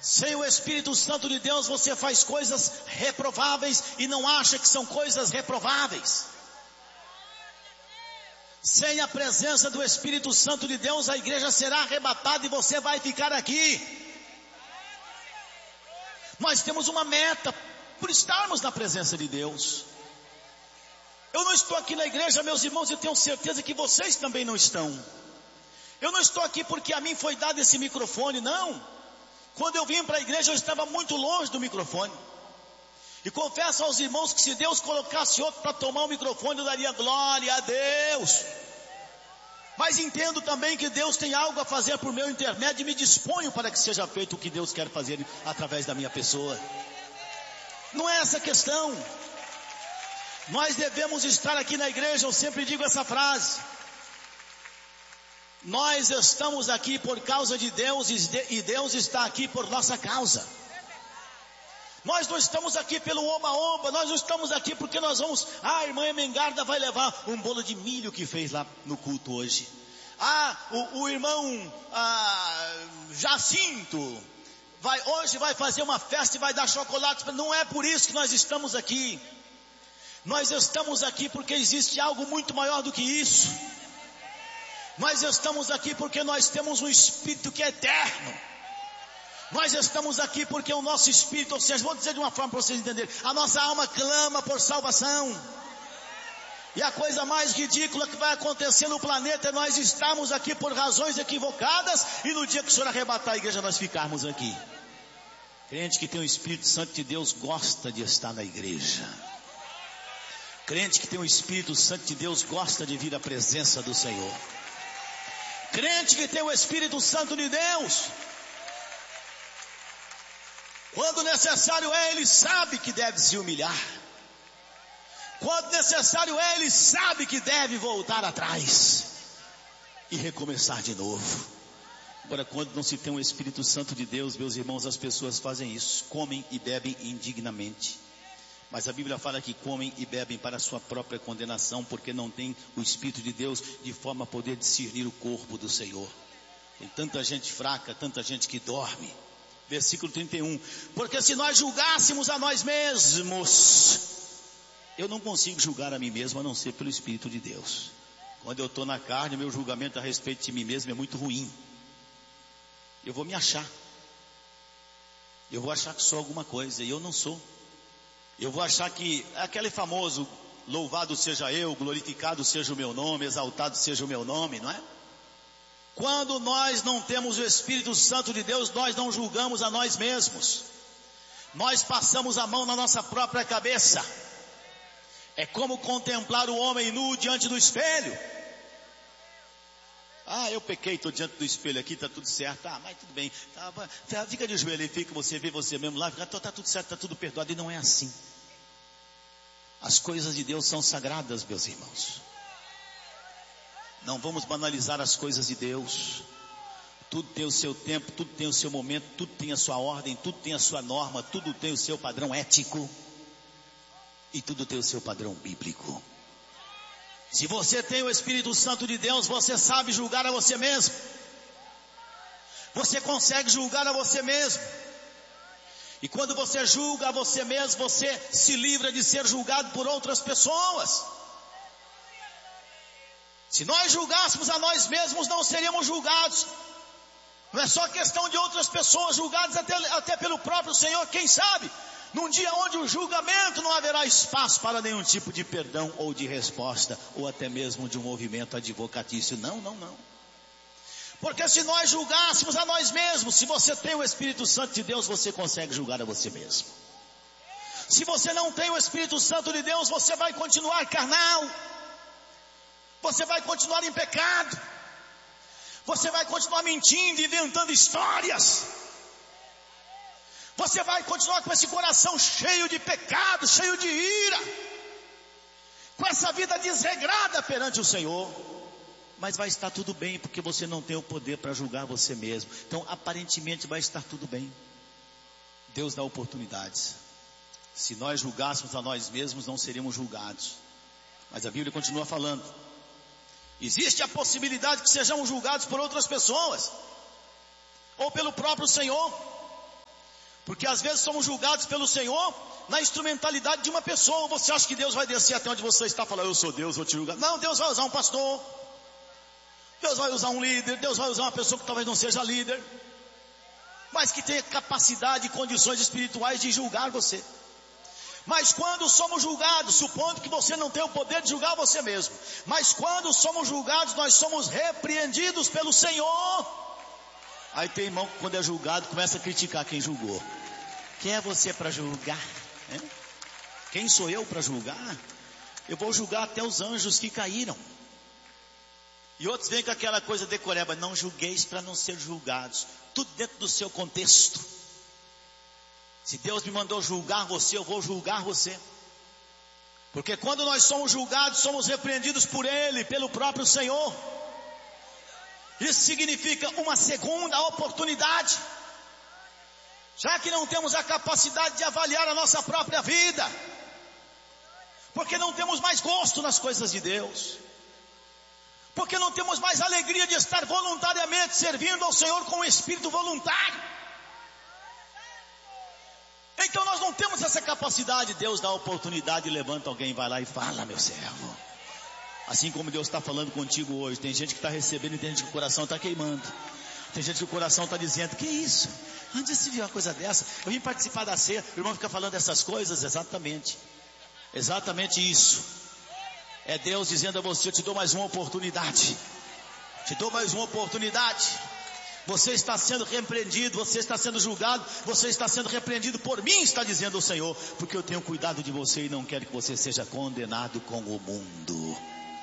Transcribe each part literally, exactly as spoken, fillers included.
Sem o Espírito Santo de Deus você faz coisas reprováveis e não acha que são coisas reprováveis. Sem a presença do Espírito Santo de Deus, a igreja será arrebatada e você vai ficar aqui. Nós temos uma meta por estarmos na presença de Deus. Eu não estou aqui na igreja, meus irmãos, e tenho certeza que vocês também não estão. Eu não estou aqui porque a mim foi dado esse microfone, não. Quando eu vim para a igreja eu estava muito longe do microfone. E confesso aos irmãos que se Deus colocasse outro para tomar o microfone, eu daria glória a Deus. Mas entendo também que Deus tem algo a fazer por meu intermédio e me disponho para que seja feito o que Deus quer fazer através da minha pessoa. Não é essa a questão. Nós devemos estar aqui na igreja, eu sempre digo essa frase. Nós estamos aqui por causa de Deus e Deus está aqui por nossa causa. Nós não estamos aqui pelo oba-oba, nós não estamos aqui porque nós vamos, ah, a irmã Emengarda vai levar um bolo de milho que fez lá no culto hoje. Ah, o, o irmão ah, Jacinto vai, hoje vai fazer uma festa e vai dar chocolate. Não é por isso que nós estamos aqui. Nós estamos aqui porque existe algo muito maior do que isso. Nós estamos aqui porque nós temos um Espírito que é eterno. Nós estamos aqui porque o nosso Espírito, ou seja, vou dizer de uma forma para vocês entenderem, a nossa alma clama por salvação. E a coisa mais ridícula que vai acontecer no planeta é nós estarmos aqui por razões equivocadas e no dia que o Senhor arrebatar a igreja nós ficarmos aqui. Crente que tem o Espírito Santo de Deus gosta de estar na igreja. Crente que tem o Espírito Santo de Deus gosta de vir à presença do Senhor. Crente que tem o Espírito Santo de Deus, quando necessário é, ele sabe que deve se humilhar. Quando necessário é, ele sabe que deve voltar atrás e recomeçar de novo. Agora, quando não se tem o Espírito Santo de Deus, meus irmãos, as pessoas fazem isso, comem e bebem indignamente. Mas a Bíblia fala que comem e bebem para a sua própria condenação, porque não tem o Espírito de Deus de forma a poder discernir o corpo do Senhor. Tem tanta gente fraca, tanta gente que dorme. Versículo trinta e um, porque se nós julgássemos a nós mesmos, eu não consigo julgar a mim mesmo a não ser pelo Espírito de Deus. Quando eu estou na carne, meu julgamento a respeito de mim mesmo é muito ruim. Eu vou me achar. Eu vou achar que sou alguma coisa e eu não sou. Eu vou achar que aquele famoso, louvado seja eu, glorificado seja o meu nome, exaltado seja o meu nome, não é? Quando nós não temos o Espírito Santo de Deus, nós não julgamos a nós mesmos. Nós passamos a mão na nossa própria cabeça. É como contemplar o homem nu diante do espelho. Ah, eu pequei, estou diante do espelho aqui, está tudo certo. Ah, mas tudo bem. Tá, fica de joelho e fica, você vê você mesmo lá, está tá tudo certo, está tudo perdoado. E não é assim. As coisas de Deus são sagradas, meus irmãos. Não vamos banalizar as coisas de Deus. Tudo tem o seu tempo, tudo tem o seu momento, tudo tem a sua ordem, tudo tem a sua norma, tudo tem o seu padrão ético e tudo tem o seu padrão bíblico. Se você tem o Espírito Santo de Deus, você sabe julgar a você mesmo. Você consegue julgar a você mesmo. E quando você julga a você mesmo, você se livra de ser julgado por outras pessoas. Se nós julgássemos a nós mesmos, não seríamos julgados. Não é só questão de outras pessoas julgadas, até, até pelo próprio Senhor, quem sabe? Num dia onde o julgamento não haverá espaço para nenhum tipo de perdão ou de resposta, ou até mesmo de um movimento advocatício. Não, não, não. Porque se nós julgássemos a nós mesmos, se você tem o Espírito Santo de Deus, você consegue julgar a você mesmo. Se você não tem o Espírito Santo de Deus, você vai continuar carnal. Você vai continuar em pecado. Você vai continuar mentindo, inventando histórias. Você vai continuar com esse coração cheio de pecado, cheio de ira, com essa vida desregrada perante o Senhor. Mas vai estar tudo bem, porque você não tem o poder para julgar você mesmo. Então aparentemente vai estar tudo bem. Deus dá oportunidades. Se nós julgássemos a nós mesmos, não seríamos julgados. Mas a Bíblia continua falando. Existe a possibilidade que sejamos julgados por outras pessoas, ou pelo próprio Senhor. Porque às vezes somos julgados pelo Senhor na instrumentalidade de uma pessoa. Você acha que Deus vai descer até onde você está e falar, eu sou Deus, vou te julgar? Não, Deus vai usar um pastor, Deus vai usar um líder, Deus vai usar uma pessoa que talvez não seja líder, mas que tenha capacidade e condições espirituais de julgar você. Mas quando somos julgados, supondo que você não tem o poder de julgar você mesmo, mas quando somos julgados, nós somos repreendidos pelo Senhor. Aí tem irmão que quando é julgado começa a criticar quem julgou. Quem é você para julgar? É? Quem sou eu para julgar? Eu vou julgar até os anjos que caíram. E outros vêm com aquela coisa decoreba, não julgueis para não ser julgados. Tudo dentro do seu contexto. Se Deus me mandou julgar você, eu vou julgar você. Porque quando nós somos julgados, somos repreendidos por Ele, pelo próprio Senhor. Isso significa uma segunda oportunidade. Já que não temos a capacidade de avaliar a nossa própria vida, porque não temos mais gosto nas coisas de Deus, porque não temos mais alegria de estar voluntariamente servindo ao Senhor com o espírito voluntário. Então nós não temos essa capacidade. Deus dá a oportunidade e levanta alguém, vai lá e fala, meu servo. Assim como Deus está falando contigo hoje. Tem gente que está recebendo e tem gente que o coração está queimando. Tem gente que o coração está dizendo, que isso? Onde se viu uma coisa dessa? Eu vim participar da ceia, o irmão fica falando dessas coisas. Exatamente, exatamente isso. É Deus dizendo a você, eu te dou mais uma oportunidade. Te dou mais uma oportunidade. Você está sendo repreendido, você está sendo julgado, você está sendo repreendido por mim, está dizendo o Senhor, porque eu tenho cuidado de você e não quero que você seja condenado com o mundo.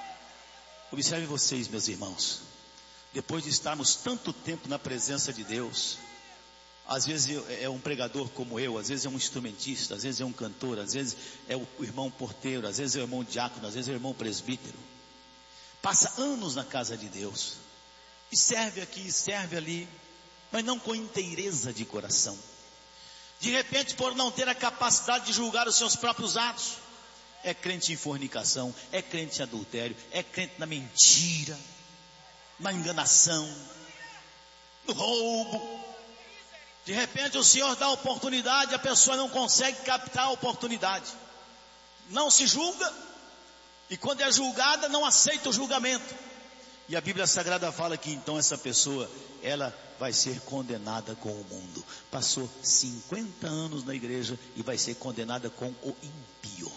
Observe vocês, meus irmãos, depois de estarmos tanto tempo na presença de Deus, às vezes é um pregador como eu, às vezes é um instrumentista, às vezes é um cantor, às vezes é o irmão porteiro, às vezes é o irmão diácono, às vezes é o irmão presbítero, passa anos na casa de Deus, e serve aqui, serve ali, mas não com inteireza de coração. De repente, por não ter a capacidade de julgar os seus próprios atos, é crente em fornicação, é crente em adultério, é crente na mentira, na enganação, no roubo. De repente o Senhor dá a oportunidade, a pessoa não consegue captar a oportunidade, não se julga, e quando é julgada não aceita o julgamento. E a Bíblia Sagrada fala que então essa pessoa, ela vai ser condenada com o mundo. Passou cinquenta anos na igreja e vai ser condenada com o ímpio.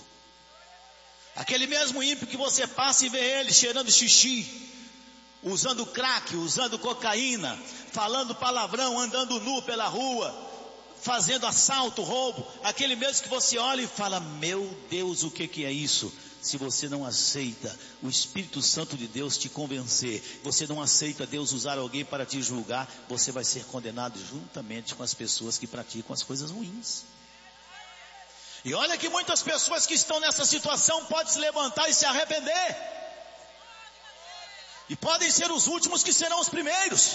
Aquele mesmo ímpio que você passa e vê ele cheirando xixi, usando crack, usando cocaína, falando palavrão, andando nu pela rua, fazendo assalto, roubo. Aquele mesmo que você olha e fala, meu Deus, o que que é isso? Se você não aceita o Espírito Santo de Deus te convencer, você não aceita Deus usar alguém para te julgar, você vai ser condenado juntamente com as pessoas que praticam as coisas ruins. E olha que muitas pessoas que estão nessa situação podem se levantar e se arrepender, e podem ser os últimos que serão os primeiros.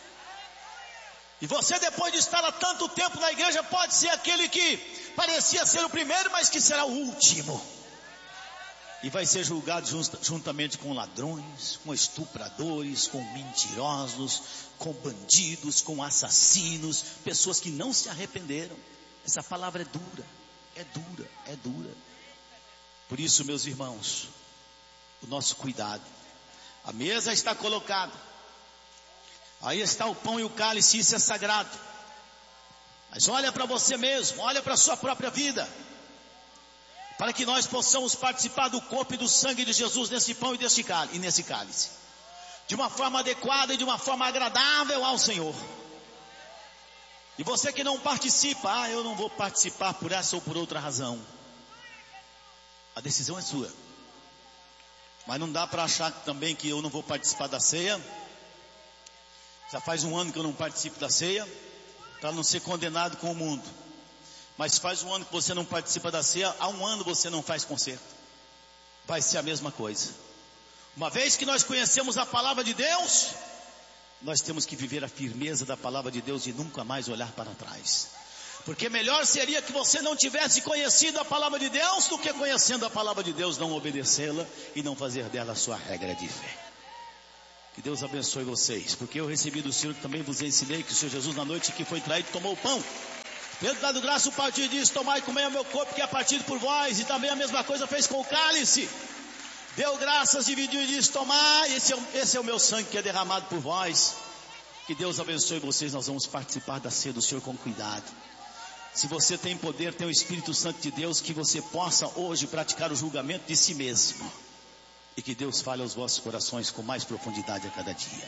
E você, depois de estar há tanto tempo na igreja, pode ser aquele que parecia ser o primeiro, mas que será o último. E vai ser julgado juntamente com ladrões, com estupradores, com mentirosos, com bandidos, com assassinos, pessoas que não se arrependeram. Essa palavra é dura, é dura, é dura. Por isso, meus irmãos, o nosso cuidado. A mesa está colocada, aí está o pão e o cálice, isso é sagrado. Mas olha para você mesmo, olha para a sua própria vida, para que nós possamos participar do corpo e do sangue de Jesus nesse pão e, desse cálice, e nesse cálice, de uma forma adequada e de uma forma agradável ao Senhor. E você que não participa, ah, eu não vou participar por essa ou por outra razão, a decisão é sua. Mas não dá para achar também que eu não vou participar da ceia. Já faz um ano que eu não participo da ceia, para não ser condenado com o mundo. Mas faz um ano que você não participa da ceia, há um ano você não faz concerto. Vai ser a mesma coisa. Uma vez que nós conhecemos a palavra de Deus, nós temos que viver a firmeza da palavra de Deus e nunca mais olhar para trás. Porque melhor seria que você não tivesse conhecido a palavra de Deus, do que conhecendo a palavra de Deus não obedecê-la e não fazer dela a sua regra de fé. Que Deus abençoe vocês, porque eu recebi do Senhor que também vos ensinei que o Senhor Jesus, na noite que foi traído, tomou o pão, Pedro, dando graça, o partido diz: tomai e comei o meu corpo que é partido por vós. E também a mesma coisa fez com o cálice. Deu graças, dividiu e disse: tomai, esse é, o, esse é o meu sangue que é derramado por vós. Que Deus abençoe vocês. Nós vamos participar da ceia do Senhor com cuidado. Se você tem poder, tem o Espírito Santo de Deus, que você possa hoje praticar o julgamento de si mesmo. E que Deus fale aos vossos corações com mais profundidade a cada dia.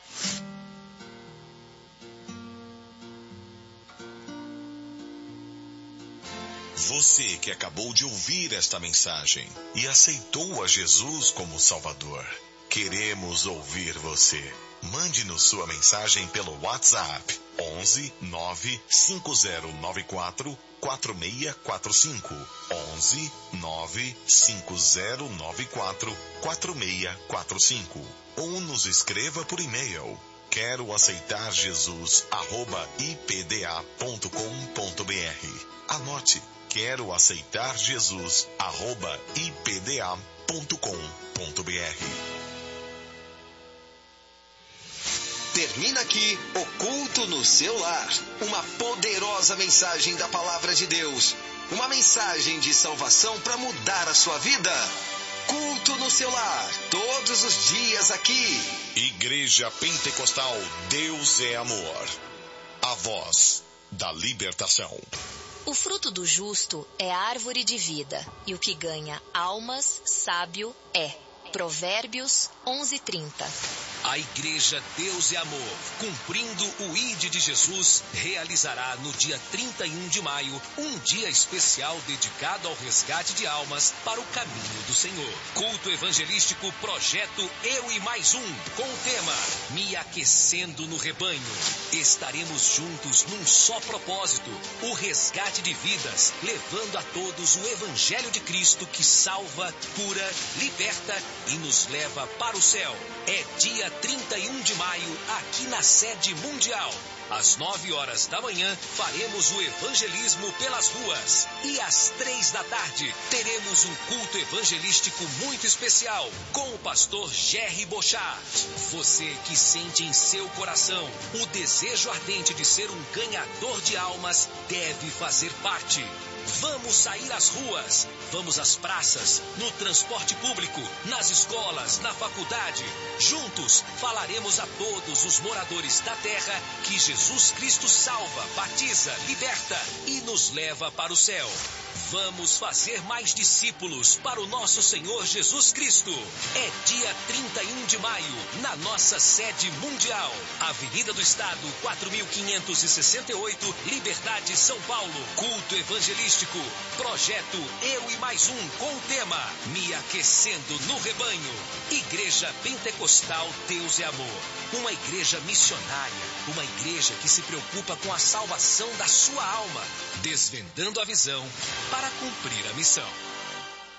Você que acabou de ouvir esta mensagem e aceitou a Jesus como Salvador, queremos ouvir você. Mande-nos sua mensagem pelo WhatsApp onze nove cinco zero nove quatro quatro seis quatro cinco onze nove cinco zero nove quatro quatro seis quatro cinco ou nos escreva por e-mail quero aceitar Jesus arroba i p d a ponto com ponto b r. Anote: quero aceitar Jesus arroba i p d a ponto com ponto b r. Termina aqui o Culto no Seu Lar, uma poderosa mensagem da Palavra de Deus, uma mensagem de salvação para mudar a sua vida. Culto no Seu Lar, todos os dias aqui. Igreja Pentecostal Deus é Amor, a voz da libertação. O fruto do justo é árvore de vida, e o que ganha almas, sábio é. Provérbios onze, trinta. A Igreja Deus é Amor, cumprindo o I D de Jesus, realizará no dia trinta e um de maio, um dia especial dedicado ao resgate de almas para o caminho do Senhor. Culto evangelístico Projeto Eu e Mais Um, com o tema Me Aquecendo no Rebanho. Estaremos juntos num só propósito, o resgate de vidas, levando a todos o Evangelho de Cristo que salva, cura, liberta e nos leva para o céu. É dia trinta e um de maio, aqui na sede mundial. Às nove horas da manhã, faremos o evangelismo pelas ruas. E às três da tarde, teremos um culto evangelístico muito especial com o pastor Jerry Bochart. Você que sente em seu coração o desejo ardente de ser um ganhador de almas, deve fazer parte. Vamos sair às ruas, vamos às praças, no transporte público, nas escolas, na faculdade. Juntos falaremos a todos os moradores da terra que Jesus Cristo salva, batiza, liberta e nos leva para o céu. Vamos fazer mais discípulos para o nosso Senhor Jesus Cristo. É dia trinta e um de maio, na nossa sede mundial. Avenida do Estado, quatro mil quinhentos e sessenta e oito, Liberdade, São Paulo. Culto evangelístico, Projeto Eu e Mais Um, com o tema Me Aquecendo no Rebanho. Igreja Pentecostal Deus é Amor. Uma igreja missionária, uma igreja que se preocupa com a salvação da sua alma, desvendando a visão para cumprir a missão.